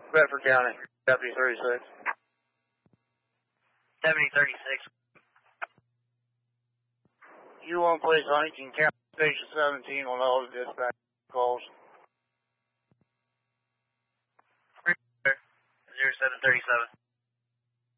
Bedford County, Deputy 36. Deputy 36. You want place Huntington County Station 17 on all the dispatch calls. 0737.